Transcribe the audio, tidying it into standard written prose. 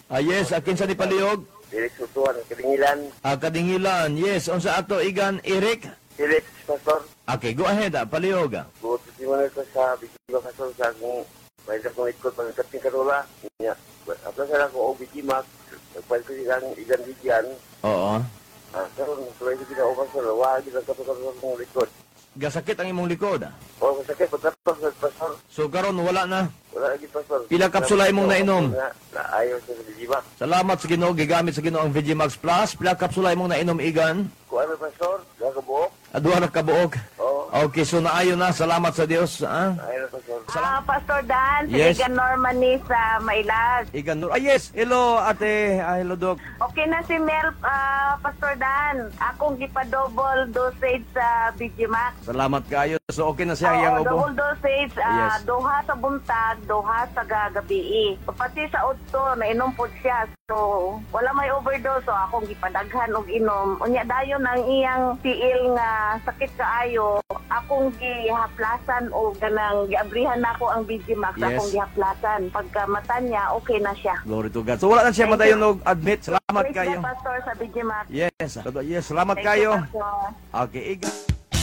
Yes, akin sa ni Paliog. Direk Sutuan, Kadingilan. Kadingilan, yes. Unsa ato igan, Eric? Direk, Pastor. Okay, go ahead, Paliog. Buot si Manuel ko sa Bikima Pastor sa kung may kong ikot pagkating karola. Apla sa ako o Bikima, nagpalit ko silang igan bigyan. Oo. Karoon, tuloy ko sila o Pastor, wag ilang kapag-kapag kong likod. Gasakit ang imong likod. O, masakit, pagkatapos, Pastor. So karon wala na. Wala lagi, Pastor. Pila kapsula imong nainom? Ayaw sa Bikima. Salamat sa Ginoo, gigamit sa Ginoo ang VGMax Plus. Pila kapsula imong nainom igan? Kung ano, Pastor, gagabuok. Duha ra ka buok. Oo. Okay, so naayo na. Salamat sa Dios. Ayaw, Pastor. Pastor Dan, si Yes. Igan Normani sa Mailag. Igan Nur. Yes. Hello, ate. Hello, Doc. Okay na si Mel, Pastor Dan. Akong gipa-double dosage sa BGMax. Salamat kayo. So okay na siya ang iyang ubo. Double dosage, Yes. duha sa buntag, duha sa gagabi. Pati sa utto, nainom po siya. So, wala may overdose. So, akong gipadaghan og inom. Unya dayon ang iyang tiil nga sakit kaayo. Akong gihaplasan o ganang giabrihan nako ang BGMax. Yes. Akong gihaplasan. Pagka mata niya, okay na siya. Glory to God. So wala na siya Thank madayon you. og admit. Salamat Praise kayo. the Pastor sa BGMax. Yes. Yes, salamat Thank you, kayo. Pastor. Okay, Igan.